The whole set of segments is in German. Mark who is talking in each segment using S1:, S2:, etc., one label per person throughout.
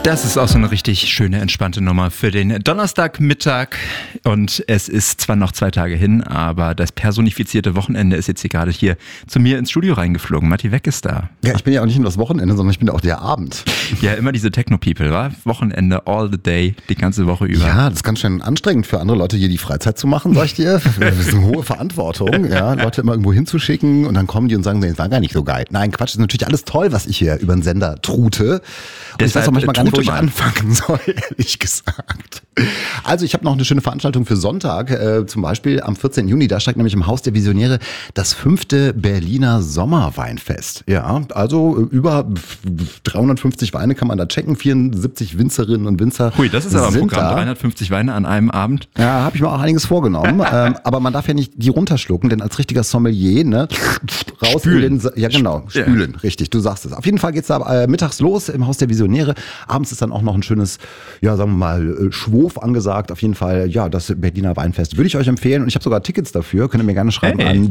S1: Das ist auch so eine richtig schöne, entspannte Nummer für den Donnerstagmittag. Und es ist zwar noch 2 Tage hin, aber das personifizierte Wochenende ist jetzt hier gerade hier zu mir ins Studio reingeflogen. Matti Weck ist da.
S2: Ja, ich bin ja auch nicht nur das Wochenende, sondern ich bin ja auch der Abend.
S1: Ja, immer diese Techno-People, wa? Wochenende, all the day, die ganze Woche über.
S2: Ja, das ist ganz schön anstrengend für andere Leute, hier die Freizeit zu machen, sag ich dir. Das ist eine hohe Verantwortung, ja, Leute immer irgendwo hinzuschicken und dann kommen die und sagen, das war gar nicht so geil. Nein, Quatsch, ist natürlich alles toll, was ich hier über den Sender trute. Und ich weiß auch manchmal gar nicht, wo ich anfangen soll, ehrlich gesagt. Also ich habe noch eine schöne Veranstaltung für Sonntag, zum Beispiel am 14. Juni, da steigt nämlich im Haus der Visionäre das 5. Berliner Sommerweinfest. Ja, also über 350 Weine kann man da checken, 74 Winzerinnen und Winzer.
S1: Hui, das ist aber ein Programm,
S2: da.
S1: 350 Weine an einem Abend.
S2: Ja, habe ich mir auch einiges vorgenommen, aber man darf ja nicht die runterschlucken, denn als richtiger Sommelier, ne, raus
S1: Spülen.
S2: in den, ja genau, spülen, richtig, du sagst es. Auf jeden Fall geht's da mittags los im Haus der Visionäre. Abends ist dann auch noch ein schönes, ja, sagen wir mal, Schwof angesagt. Auf jeden Fall, ja, das Berliner Weinfest würde ich euch empfehlen und ich habe sogar Tickets dafür. Könnt ihr mir gerne schreiben an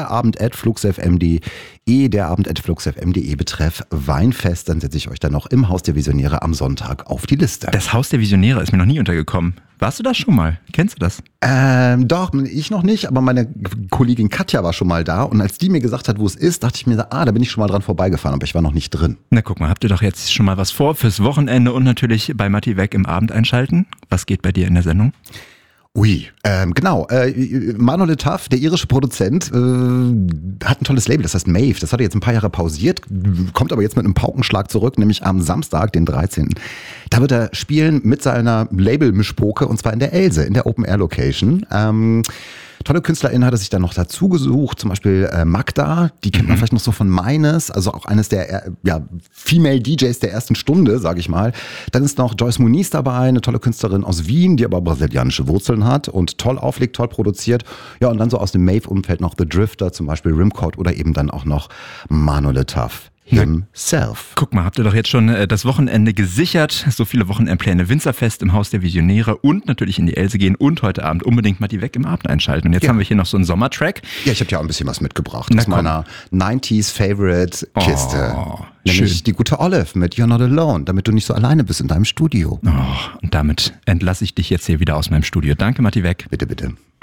S2: derabend@fluxfm.de, derabend@fluxfm.de betreff Weinfest. Dann setze ich euch dann noch im Haus der Visionäre am Sonntag auf die Liste.
S1: Das Haus der Visionäre ist mir noch nie untergekommen. Warst du da schon mal? Kennst du das?
S2: Doch, ich noch nicht, aber meine Kollegin Katja war schon mal da und als die mir gesagt hat, wo es ist, dachte ich mir, da bin ich schon mal dran vorbeigefahren, aber ich war noch nicht drin.
S1: Na guck mal, habt ihr doch jetzt schon mal was vor fürs Wochenende und natürlich bei Matti Weck im Abend einschalten? Was geht bei dir in der Sendung?
S2: Ui, genau. Manuel Le Taf, der irische Produzent, hat ein tolles Label, das heißt Maeve. Das hat er jetzt ein paar Jahre pausiert, kommt aber jetzt mit einem Paukenschlag zurück, nämlich am Samstag, den 13. Da wird er spielen mit seiner Label-Mischpoke und zwar in der Else, in der Open-Air-Location. Tolle KünstlerInnen hat er sich dann noch dazu gesucht, zum Beispiel Magda, die kennt man vielleicht noch so von Meines, also auch eines der Female DJs der ersten Stunde, sage ich mal. Dann ist noch Joyce Muniz dabei, eine tolle Künstlerin aus Wien, die aber brasilianische Wurzeln hat und toll auflegt, toll produziert. Ja, und dann so aus dem Mave-Umfeld noch The Drifter, zum Beispiel Rimcode oder eben dann auch noch Manuel Le Taf. Himself.
S1: Guck mal, habt ihr doch jetzt schon das Wochenende gesichert. So viele Wochenendpläne. Winzerfest im Haus der Visionäre und natürlich in die Else gehen und heute Abend unbedingt Matti Weck im Abend einschalten. Und jetzt haben wir hier noch so einen Sommertrack.
S2: Ja, ich habe ja auch ein bisschen was mitgebracht aus meiner 90s Favorite Kiste. Nämlich die gute Olive mit You're Not Alone, damit du nicht so alleine bist in deinem Studio.
S1: Und damit entlasse ich dich jetzt hier wieder aus meinem Studio. Danke, Matti Weck.
S2: Bitte, bitte.